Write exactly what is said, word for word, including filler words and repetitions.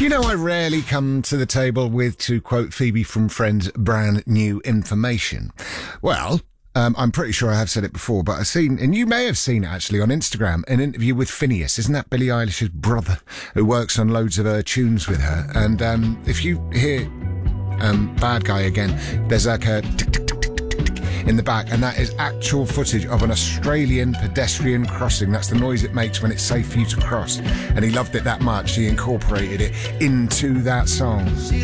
Do you know I rarely come to the table with, to quote Phoebe from Friends, brand new information? Well, um, I'm pretty sure I have said it before, but I've seen, and you may have seen it actually on Instagram, an interview with Phineas. Isn't that Billie Eilish's brother who works on loads of her tunes with her? And um, if you hear um, Bad Guy again, there's like a tick, tick, tick, tick, tick, tick in the back, and that is actual footage of an Australian pedestrian crossing. That's the noise it makes when it's safe for you to cross. And he loved it that much, he incorporated it into that song.